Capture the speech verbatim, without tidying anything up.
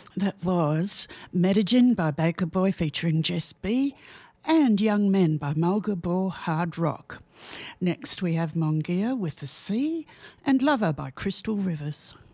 That was Medellin by Baker Boy featuring Jess B, and Young Men by Mulga Bore Hard Rock. Next we have Mongia with The Sea and Lover by Crystal Rivers.